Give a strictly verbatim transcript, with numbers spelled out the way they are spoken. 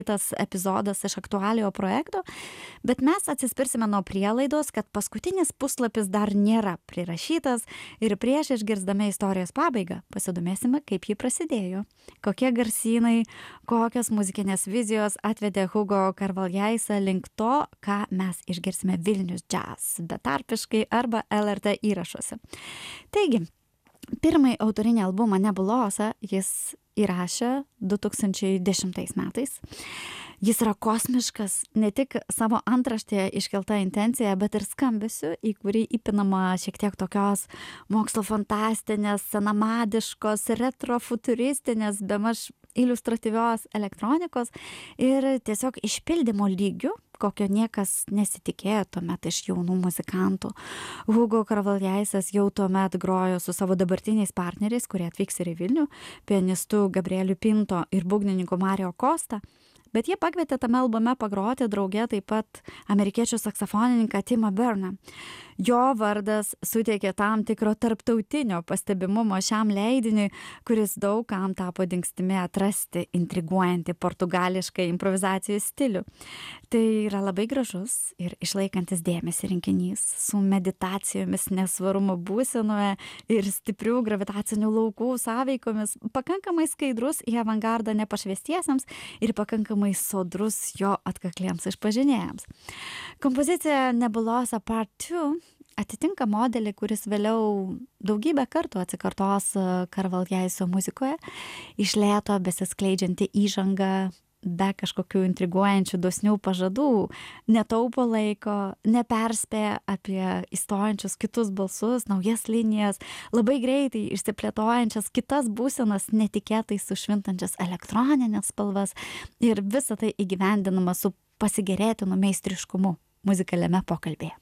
tas epizodas iš aktualiojo projekto, bet mes atsispirsime nuo prielaidos, kad paskutinis puslapis dar nėra prirašytas ir prieš išgirsdami istorijos pabaigą pasidomėsime, kaip ji prasidėjo, kokie garsynai, kokios muzikinės vizijos atvedė Hugo Carvalhaisą link to, ką mes išgirsime Vilnius Jazz betarpiškai arba L R T įrašuose. Taigi, pirmąjį autorinį albumą Nebulosa jis įrašė du tūkstančiai dešimtais metais. Jis yra kosmiškas, ne tik savo antraštėje iškelta intencija, bet ir skambesiu, į kurį įpinama šiek tiek tokios mokslo fantastinės, senamadiškos, retrofuturistinės, bemaž iliustratyvios elektronikos ir tiesiog išpildymo lygių, kokio niekas nesitikėjo tuomet iš jaunų muzikantų. Hugo Carvalhaisas jau tuomet grojo su savo dabartiniais partneriais, kurie atvyks ir į Vilnių, pianistu Gabrieliu Pinto ir būgnininku Mario Costa. Bet jie pakvietė tame albume pagroti drauge taip pat amerikiečių saksofonininką Timą Burną. Jo vardas suteikė tam tikro tarptautinio pastebimumo šiam leidiniui, kuris daug kam tapo dingstimi atrasti intriguojantį portugališką improvizacijų stilių. Tai yra labai gražus ir išlaikantis dėmesį rinkinys su meditacijomis nesvarumo būsenoje ir stiprių gravitacinių laukų sąveikomis, pakankamai skaidrus į avangardą nepašvestiesiems ir pakankamai sodrus jo atkakliems išpažinėjams. Kompozicija Nebulosa Part du atitinka modelį, kuris vėliau daugybę kartų atsikartos Carvalhaiso muzikoje, iš lėto besiskleidžianti įžanga, be kažkokių intriguojančių dosnių pažadų, netaupo laiko, neperspėja apie įstojančius kitus balsus, naujas linijas, labai greitai išsiplėtojančias kitas būsenas, netikėtai sušvintančias elektroninės spalvas ir visa tai įgyvendinama su pasigėrėtinu meistriškumu muzikaliame pokalbėje.